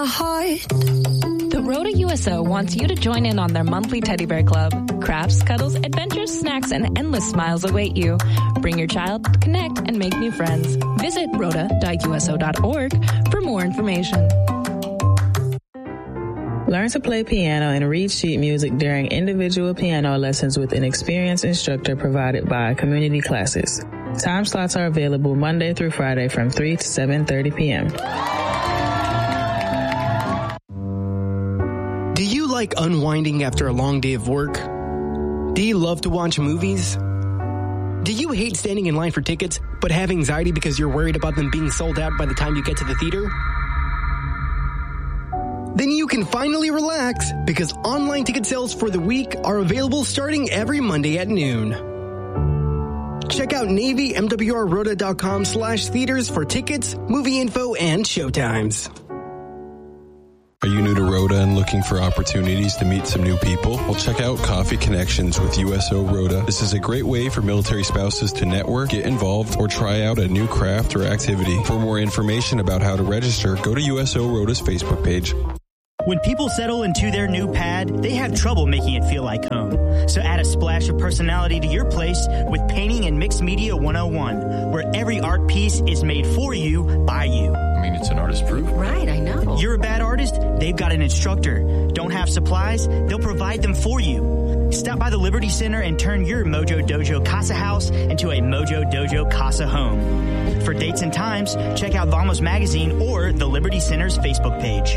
The Rhoda USO wants you to join in on their monthly teddy bear club. Crafts, cuddles, adventures, snacks, and endless smiles await you. Bring your child, connect, and make new friends. Visit rhoda.uso.org for more information. Learn to play piano and read sheet music during individual piano lessons with an experienced instructor provided by Community Classes. Time slots are available Monday through Friday from 3 to 7:30 p.m. Do you like unwinding after a long day of work? Do you love to watch movies? Do you hate standing in line for tickets, but have anxiety because you're worried about them being sold out by the time you get to the theater? Then you can finally relax because online ticket sales for the week are available starting every Monday at noon. Check out NavyMWRRhoda.com/theaters for tickets, movie info, and showtimes. Are you new to Rhoda and looking for opportunities to meet some new people? Well, check out Coffee Connections with USO Rhoda. This is a great way for military spouses to network, get involved, or try out a new craft or activity. For more information about how to register, go to USO Rhoda's Facebook page. When people settle into their new pad, they have trouble making it feel like home. So add a splash of personality to your place with Painting and Mixed Media 101, where every art piece is made for you, by you. I mean, it's an artist proof. Right, I know. You're a bad artist? They've got an instructor. Don't have supplies? They'll provide them for you. Stop by the Liberty Center and turn your Mojo Dojo Casa house into a Mojo Dojo Casa home. For dates and times, check out Vamos Magazine or the Liberty Center's Facebook page.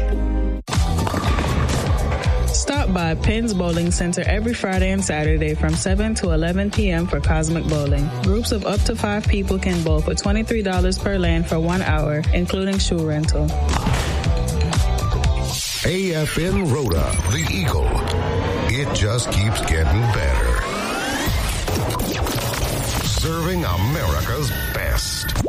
Stop by Penn's Bowling Center every Friday and Saturday from 7 to 11 p.m. for Cosmic Bowling. Groups of up to 5 people can bowl for $23 per lane for 1 hour, including shoe rental. AFN Rhoda, the Eagle. It just keeps getting better. Serving America's best.